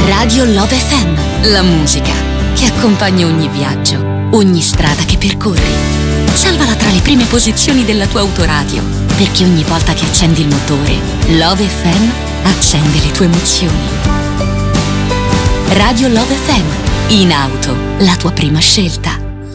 Radio Love FM, la musica che accompagna ogni viaggio, ogni strada che percorri. Salvala tra le prime posizioni della tua autoradio, perché ogni volta che accendi il motore, Love FM accende le tue emozioni. Radio Love FM, in auto, la tua prima scelta.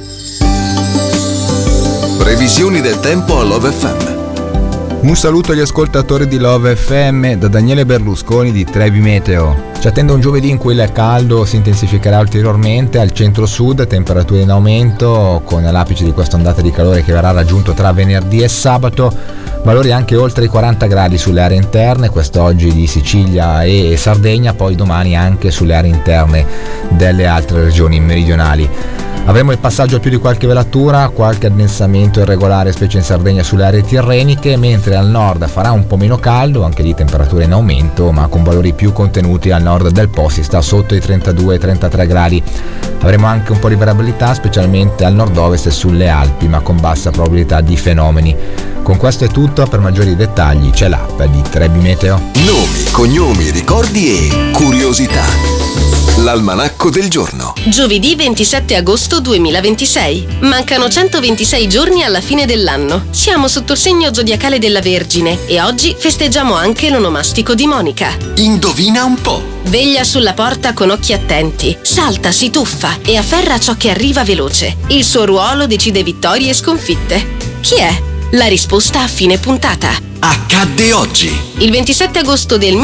Previsioni del tempo a Love FM. Un saluto agli ascoltatori di Love FM da Daniele Berlusconi di Trebi Meteo. Ci attende un giovedì in cui il caldo si intensificherà ulteriormente al centro-sud, temperature in aumento con l'apice di questa ondata di calore che verrà raggiunto tra venerdì e sabato, valori anche oltre i 40 gradi sulle aree interne, quest'oggi di Sicilia e Sardegna, poi domani anche sulle aree interne delle altre regioni meridionali. Avremo il passaggio a più di qualche velatura, qualche addensamento irregolare specie in Sardegna sulle aree tirreniche, mentre al nord farà un po' meno caldo, anche lì temperature in aumento ma con valori più contenuti. Al nord del Po si sta sotto i 32-33 gradi. Avremo anche un po' di variabilità specialmente al nord-ovest e sulle Alpi, ma con bassa probabilità di fenomeni. Con questo è tutto, per maggiori dettagli c'è l'app di Trebi Meteo. Nomi, cognomi, ricordi e curiosità. L'almanacco del giorno. Giovedì 27 agosto 2026. Mancano 126 giorni alla fine dell'anno. Siamo sotto il segno zodiacale della Vergine e oggi festeggiamo anche l'onomastico di Monica. Indovina un po'. Veglia sulla porta con occhi attenti, salta, si tuffa e afferra ciò che arriva veloce. Il suo ruolo decide vittorie e sconfitte. Chi è? La risposta a fine puntata. Accadde oggi. Il 27 agosto del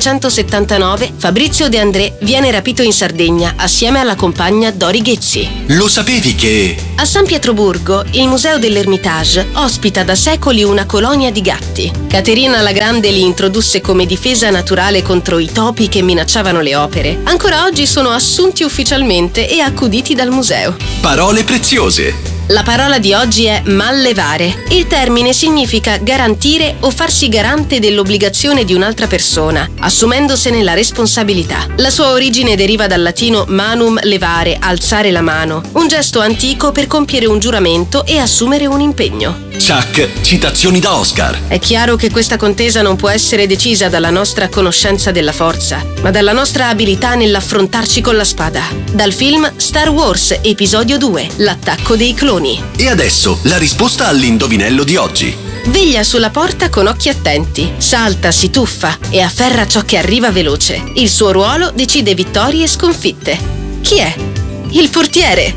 1979 Fabrizio De André viene rapito in Sardegna assieme alla compagna Dori Ghezzi. Lo sapevi che... A San Pietroburgo il Museo dell'Ermitage ospita da secoli una colonia di gatti. Caterina la Grande li introdusse come difesa naturale contro i topi che minacciavano le opere. Ancora oggi sono assunti ufficialmente e accuditi dal museo. Parole preziose. La parola di oggi è mallevare. Il termine significa garantire o farsi garante dell'obbligazione di un'altra persona, assumendosene la responsabilità. La sua origine deriva dal latino manum levare, alzare la mano, un gesto antico per compiere un giuramento e assumere un impegno. Chuck, citazioni da Oscar. È chiaro che questa contesa non può essere decisa dalla nostra conoscenza della forza, ma dalla nostra abilità nell'affrontarci con la spada. Dal film Star Wars Episodio 2, l'attacco dei cloni. E adesso la risposta all'indovinello di oggi. Veglia sulla porta con occhi attenti, salta, si tuffa e afferra ciò che arriva veloce. Il suo ruolo decide vittorie e sconfitte. Chi è? Il portiere!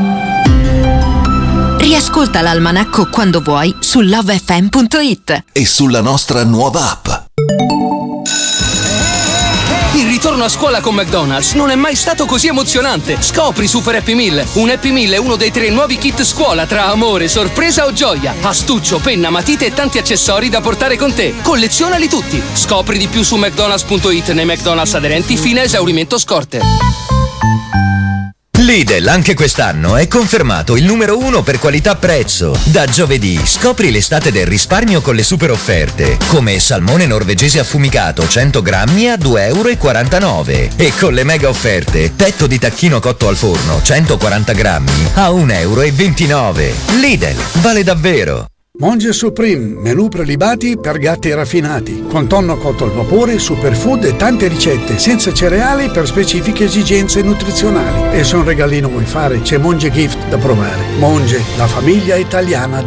Riascolta l'almanacco quando vuoi su lovefm.it E sulla nostra nuova app. Il ritorno a scuola con McDonald's non è mai stato così emozionante. Scopri Super Happy Meal. Un Happy Meal è uno dei 3 nuovi kit scuola tra amore, sorpresa o gioia. Astuccio, penna, matite e tanti accessori da portare con te. Collezionali tutti. Scopri di più su mcdonalds.it nei McDonald's aderenti fino a esaurimento scorte. Lidl anche quest'anno è confermato il numero 1 per qualità-prezzo. Da giovedì scopri l'estate del risparmio con le super offerte, come salmone norvegese affumicato 100 grammi a 2,49 € e con le mega offerte petto di tacchino cotto al forno 140 grammi a 1,29 €. Lidl, vale davvero! Monge Supreme, menù prelibati per gatti raffinati, con tonno cotto al vapore, superfood e tante ricette, senza cereali per specifiche esigenze nutrizionali. E se un regalino vuoi fare, c'è Monge Gift da provare. Monge, la famiglia italiana